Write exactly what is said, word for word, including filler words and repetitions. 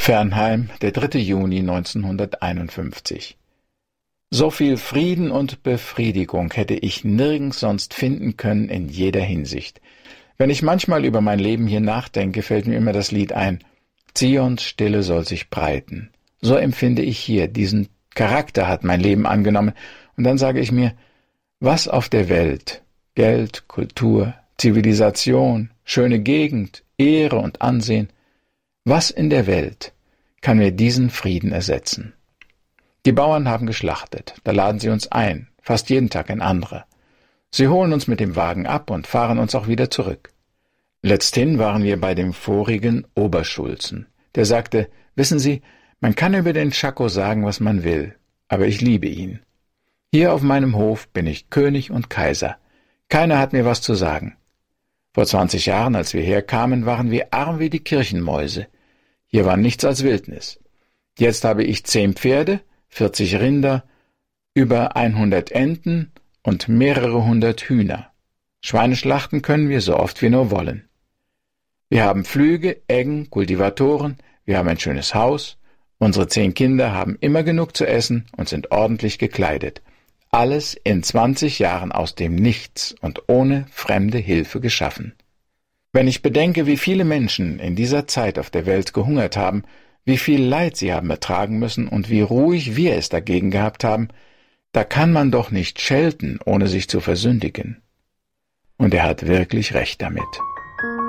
Fernheim, der dritte Juni neunzehnhunderteinundfünfzig. So viel Frieden und Befriedigung hätte ich nirgends sonst finden können in jeder Hinsicht. Wenn ich manchmal über mein Leben hier nachdenke, fällt mir immer das Lied ein: Zions Stille soll sich breiten. So empfinde ich hier, diesen Charakter hat mein Leben angenommen, und dann sage ich mir, was auf der Welt, Geld, Kultur, Zivilisation, schöne Gegend, Ehre und Ansehen, was in der Welt kann mir diesen Frieden ersetzen? Die Bauern haben geschlachtet, da laden sie uns ein, fast jeden Tag ein anderer. Sie holen uns mit dem Wagen ab und fahren uns auch wieder zurück. Letzthin waren wir bei dem vorigen Oberschulzen. Der sagte, wissen Sie, man kann über den Czako sagen, was man will, aber ich liebe ihn. Hier auf meinem Hof bin ich König und Kaiser. Keiner hat mir was zu sagen. Vor zwanzig Jahren, als wir herkamen, waren wir arm wie die Kirchenmäuse. Hier war nichts als Wildnis. Jetzt habe ich zehn Pferde, vierzig Rinder, über hundert Enten und mehrere hundert Hühner. Schweine schlachten können wir so oft wir nur wollen. Wir haben Pflüge, Eggen, Kultivatoren, wir haben ein schönes Haus, unsere zehn Kinder haben immer genug zu essen und sind ordentlich gekleidet. Alles in zwanzig Jahren aus dem Nichts und ohne fremde Hilfe geschaffen. Wenn ich bedenke, wie viele Menschen in dieser Zeit auf der Welt gehungert haben, wie viel Leid sie haben ertragen müssen und wie ruhig wir es dagegen gehabt haben, da kann man doch nicht schelten, ohne sich zu versündigen. Und er hat wirklich recht damit.